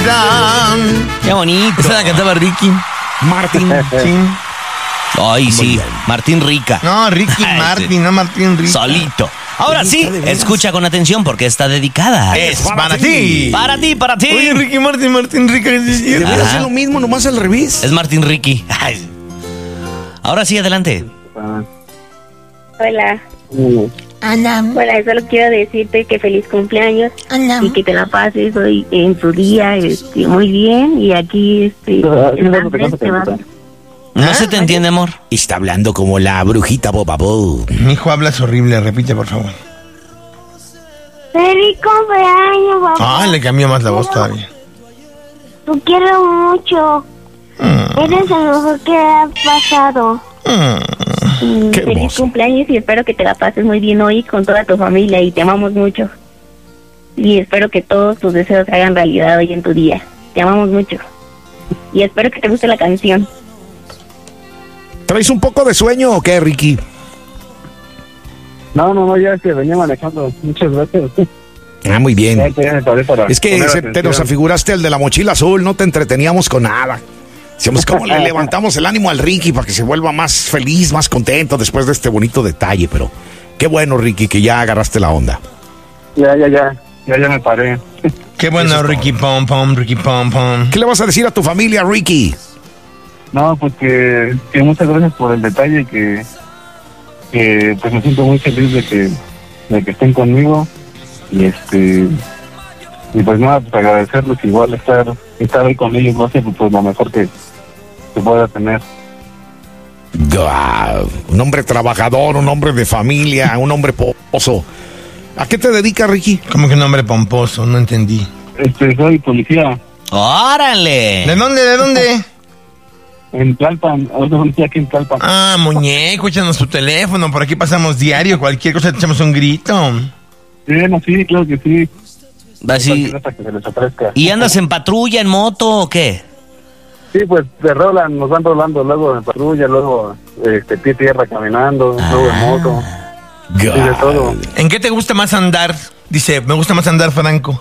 down. Qué bonito. Esa la cantaba Ricky Martin. Sí. Ay, sí. Martín Rica. No, Ricky Martin, no Martín Rica. Solito. Ahora sí, escucha con atención porque está dedicada. Es para ti. Para ti, para ti. Oye, Ricky Martin Rica. Debería hacer lo mismo, nomás al revés. Es Martín Ricky. Ay. Ahora sí, adelante. Hola. Hola. Hola, solo quiero decirte que feliz cumpleaños Hola. y que te la pases hoy en tu día muy bien. Y aquí No se te entiende, amor. Está hablando como la brujita Bobabó. Mi hijo hablas horrible, repite por favor. ¡Feliz cumpleaños, papá! Ah, le cambió más la voz todavía. Te quiero mucho. Eres el mejor que ha pasado. Qué feliz hermoso. cumpleaños y espero que te la pases muy bien hoy con toda tu familia y te amamos mucho. Y espero que todos tus deseos se hagan realidad hoy en tu día. Te amamos mucho. Y espero que te guste la canción. ¿Traes un poco de sueño o qué, Ricky? No, ya que venía manejando. Muchas gracias. Ah, muy bien. Ya me paré para Es que poner te atención. nos afiguraste el de la mochila azul, no te entreteníamos con nada. Decíamos cómo le levantamos el ánimo al Ricky para que se vuelva más feliz, más contento después de este bonito detalle, pero qué bueno, Ricky, que ya agarraste la onda. Ya me paré. Qué bueno, Ricky Pom Pom. ¿Qué le vas a decir a tu familia, Ricky? No, pues que muchas gracias por el detalle, que pues me siento muy feliz de que estén conmigo y pues nada, pues agradecerles igual estar hoy con ellos, no sé, pues lo mejor que pueda tener. Un hombre trabajador, un hombre de familia, un hombre pozo. ¿A qué te dedicas, Ricky? ¿Cómo que nombre pomposo? No entendí. Soy policía ¡Órale! ¿De dónde? en Tlalpan, ahora policía aquí en Tlalpan. Ah, muñeco, échanos tu teléfono. Por aquí pasamos diario. Cualquier cosa te echamos un grito. Sí, claro que sí. Así. Hasta que se les ofrezca. ¿Y andas en patrulla, en moto o qué? Sí, pues se rolan, nos van rolando luego en patrulla, luego pie tierra caminando, luego en moto. Y de todo. ¿En qué te gusta más andar? Dice, me gusta más andar Franco.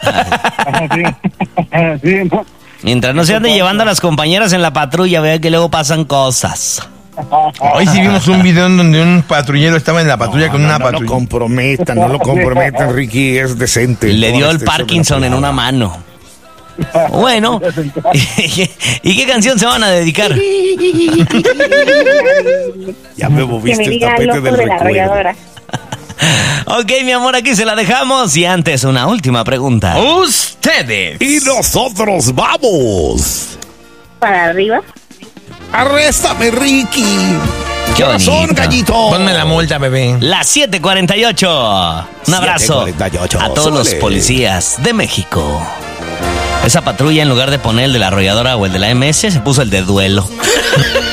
Sí, ¿no? Mientras no se ande llevando a las compañeras en la patrulla, vea que luego pasan cosas. Hoy sí vimos un video en donde un patrullero estaba en la patrulla con una No lo patrulla. comprometan, Ricky, es decente. Le dio No, el este Parkinson en una mano. Bueno, ¿y qué canción se van a dedicar? Ya me Que moviste me el diga tapete loco del de la recuerdo. arrolladora. Ok, mi amor, aquí se la dejamos. Y antes, una última pregunta. Ustedes. Y nosotros vamos. Para arriba. Arréstame, Ricky. Qué Corazón, bonito. gallito. Ponme la multa, bebé. Las 7:48. Un abrazo 7:48. a todos los Súbele. policías de México. Esa patrulla, en lugar de poner el de la arrolladora o el de la MS, se puso el de duelo.